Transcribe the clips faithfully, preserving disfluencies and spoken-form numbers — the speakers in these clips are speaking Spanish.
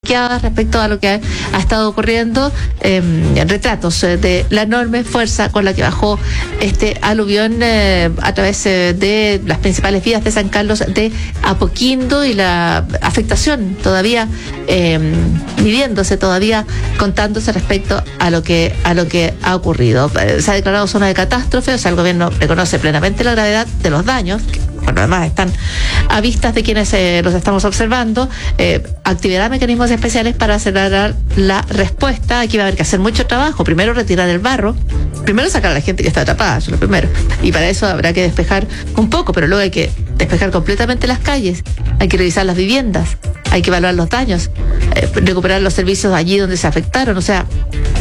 paniqueadas respecto a lo que ha, ha estado ocurriendo, eh, retratos eh, de la enorme fuerza con la que bajó este aluvión eh, a través eh, de las principales vías de San Carlos de Apoquindo y la afectación todavía eh, viviéndose, todavía contándose respecto a lo que a lo que ha ocurrido. Se ha declarado zona de catástrofe, o sea, el gobierno reconoce plenamente la gravedad de los daños, que, bueno, además están a vistas de quienes eh, los estamos observando, eh, activará mecanismos especiales para acelerar la respuesta. Aquí va a haber que hacer mucho trabajo. Primero retirar el barro, primero sacar a la gente que está atrapada, eso es lo primero, y para eso habrá que despejar un poco, pero luego hay que despejar completamente las calles, hay que revisar las viviendas, hay que evaluar los daños, eh, recuperar los servicios allí donde se afectaron, o sea,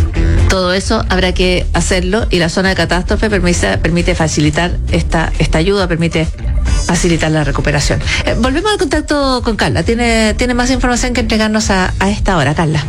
todo eso habrá que hacerlo, y la zona de catástrofe permite, permite facilitar esta, esta ayuda, permite facilitar la recuperación. Eh, volvemos al contacto con Carla. Tiene, tiene más información que entregarnos a, a esta hora, Carla.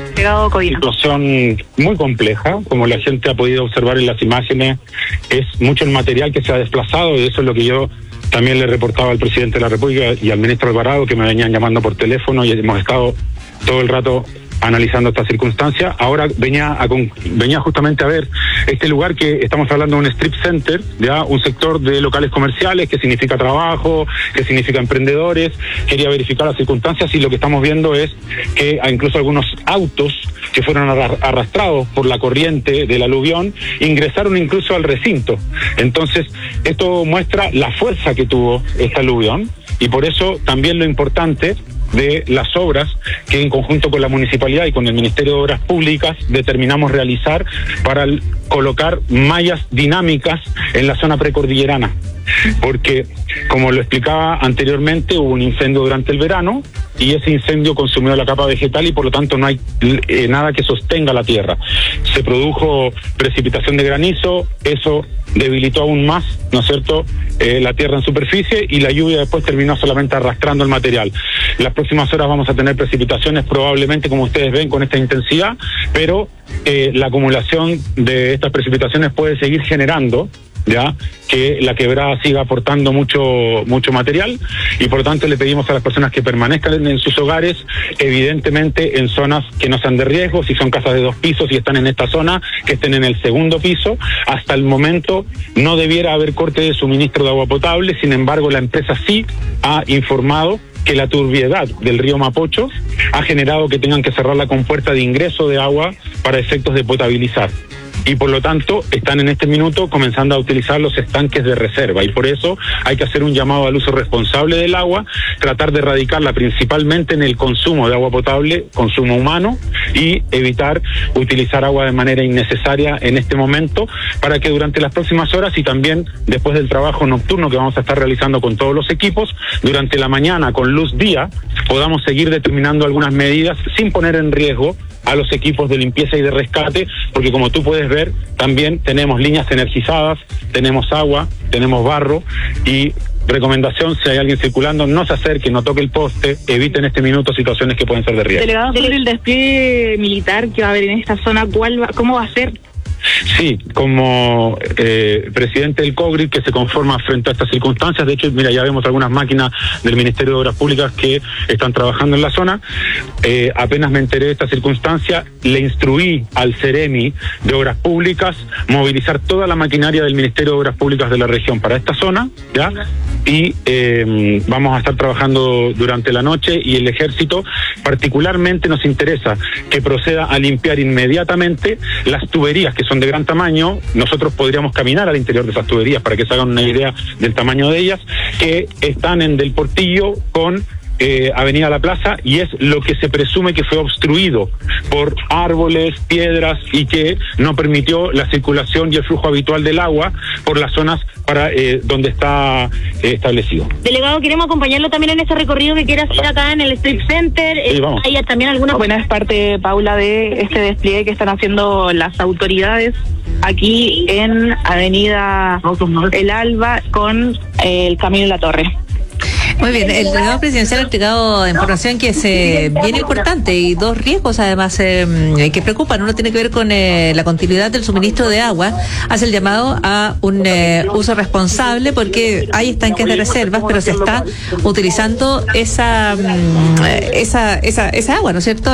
Una situación muy compleja, como la gente ha podido observar en las imágenes, es mucho el material que se ha desplazado, y eso es lo que yo también le reportaba al presidente de la República y al ministro Alvarado, que me venían llamando por teléfono, y hemos estado todo el rato analizando esta circunstancia. Ahora venía a, venía justamente a ver este lugar que estamos hablando de un strip center, ya un sector de locales comerciales, que significa trabajo, que significa emprendedores. Quería verificar las circunstancias, y lo que estamos viendo es que incluso algunos autos que fueron arrastrados por la corriente del aluvión ingresaron incluso al recinto. Entonces, esto muestra la fuerza que tuvo este aluvión, y por eso también lo importante de las obras que en conjunto con la municipalidad y con el Ministerio de Obras Públicas determinamos realizar para colocar mallas dinámicas en la zona precordillerana. Porque, como lo explicaba anteriormente, hubo un incendio durante el verano, y ese incendio consumió la capa vegetal, y por lo tanto no hay eh, nada que sostenga la tierra. Se produjo precipitación de granizo, eso debilitó aún más, ¿no es cierto?, eh, la tierra en superficie, y la lluvia después terminó solamente arrastrando el material. Las próximas horas vamos a tener precipitaciones probablemente, como ustedes ven, con esta intensidad, pero eh, la acumulación de estas precipitaciones puede seguir generando ya que la quebrada siga aportando mucho mucho material, y por lo tanto le pedimos a las personas que permanezcan en, en sus hogares, evidentemente en zonas que no sean de riesgo. Si son casas de dos pisos y están en esta zona, que estén en el segundo piso. Hasta el momento no debiera haber corte de suministro de agua potable, sin embargo la empresa sí ha informado que la turbiedad del río Mapocho ha generado que tengan que cerrar la compuerta de ingreso de agua para efectos de potabilizar. Y por lo tanto están en este minuto comenzando a utilizar los estanques de reserva, y por eso hay que hacer un llamado al uso responsable del agua, tratar de erradicarla principalmente en el consumo de agua potable, consumo humano, y evitar utilizar agua de manera innecesaria en este momento, para que durante las próximas horas y también después del trabajo nocturno que vamos a estar realizando con todos los equipos, durante la mañana con luz día, podamos seguir determinando algunas medidas sin poner en riesgo a los equipos de limpieza y de rescate, porque como tú puedes ver, también tenemos líneas energizadas, tenemos agua, tenemos barro, y recomendación, si hay alguien circulando, no se acerque, no toque el poste, evite en este minuto situaciones que pueden ser de riesgo. Delegado, sobre el despliegue militar que va a haber en esta zona, ¿cuál va, cómo va a ser? Sí, como eh, presidente del COGRID, que se conforma frente a estas circunstancias. De hecho, mira, ya vemos algunas máquinas del Ministerio de Obras Públicas que están trabajando en la zona. Eh, apenas me enteré de esta circunstancia, le instruí al CEREMI de Obras Públicas movilizar toda la maquinaria del Ministerio de Obras Públicas de la región para esta zona, ¿ya? Y eh, vamos a estar trabajando durante la noche, y el Ejército particularmente nos interesa que proceda a limpiar inmediatamente las tuberías que son de gran tamaño. Nosotros podríamos caminar al interior de esas tuberías para que se hagan una idea del tamaño de ellas, que están en Del Portillo con Eh, Avenida La Plaza, y es lo que se presume que fue obstruido por árboles, piedras, y que no permitió la circulación y el flujo habitual del agua por las zonas para eh, donde está eh, establecido. Delegado, queremos acompañarlo también en ese recorrido que quiere hacer acá en el Strip Center. Sí, vamos. Hay también algunas... Bueno, es parte, Paula, de este despliegue que están haciendo las autoridades aquí en Avenida El Alba con eh, el Camino La Torre. Muy bien, el delegado presidencial ha entregado información que es eh, bien importante, y dos riesgos además eh, que preocupan. Uno tiene que ver con eh, la continuidad del suministro de agua. Hace el llamado a un eh, uso responsable, porque hay estanques de reservas, pero se está utilizando esa, esa, esa, esa agua, ¿no es cierto?,